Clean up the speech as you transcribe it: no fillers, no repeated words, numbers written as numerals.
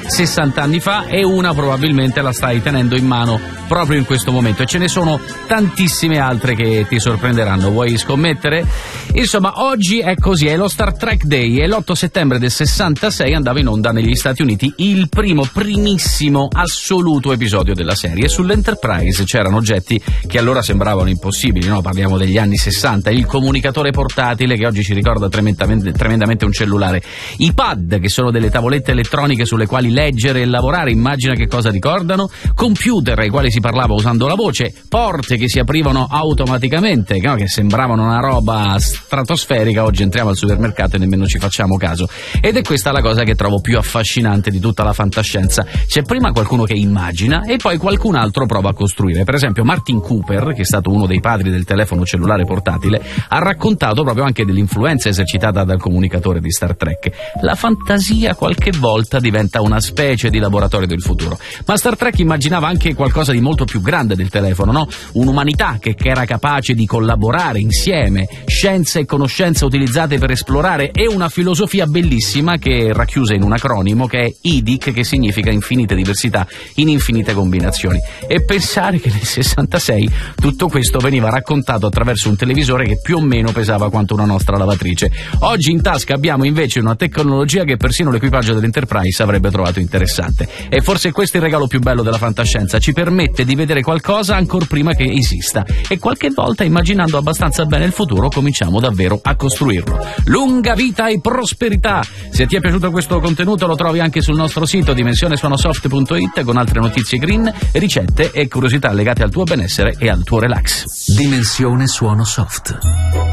60 anni fa e una probabilmente la stai tenendo in mano proprio in questo momento, e ce ne sono tantissime altre che ti sorprenderanno. Vuoi scommettere? Insomma, oggi è così, è lo Star Trek Day e l'8 settembre del 66 andava in onda negli Stati Uniti il primissimo assoluto episodio della serie. Sull'Enterprise c'erano oggetti che allora sembravano impossibili, no? Parliamo degli anni 60, il comunicatore portatile che oggi ci ricorda tremendamente un cellulare, i pad che sono delle tavolette elettroniche sulle quali leggere e lavorare, immagina che cosa ricordano, computer ai quali si parlava usando la voce, porte che si aprivano automaticamente, no? Che sembravano una roba stratosferica. Oggi entriamo al supermercato e nemmeno ci facciamo caso, ed è questa la cosa che trovo più affascinante di tutta la fantascienza. C'è prima qualcuno che immagina e poi qualcun altro prova a costruire. Per esempio Martin Cooper, che è stato uno dei padri del telefono cellulare portatile, ha raccontato proprio anche dell'influenza esercitata dal comunicatore di Star Trek. La fantasia qualche volta diventa una specie di laboratorio del futuro, ma Star Trek immaginava anche qualcosa di molto più grande del telefono, no? Un'umanità che era capace di collaborare insieme, scienza e conoscenza utilizzate per esplorare, e una filosofia bellissima che è racchiusa in un acronimo che è IDIC, che significa infinite diversità in infinite combinazioni. E pensare che nel 66 tutto questo veniva raccontato attraverso un televisore che più o meno pesava quanto una nostra lavatrice. Oggi in tasca abbiamo invece una tecnologia che persino l'equipaggio dell'Enterprise avrebbe trovato interessante, e forse questo è il regalo più bello della fantascienza: ci permette di vedere qualcosa ancora prima che esista, e qualche volta, immaginando abbastanza bene il futuro, cominciamo davvero a costruirlo. Lunga vita e prosperità! Se ti è piaciuto questo contenuto lo trovi anche sul nostro sito dimensionesuonosoft.it, con altre notizie green, ricette e curiosità legate al tuo benessere e al tuo relax. Dimensione Suono Soft.